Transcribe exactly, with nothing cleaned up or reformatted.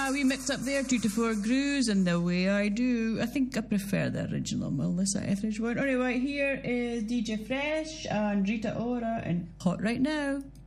Ah, we mixed up there, two to four grooves, and the way I do. I think I prefer the original Melissa Etheridge one. Anyway, here is D J Fresh and Rita Ora and Hot Right Now.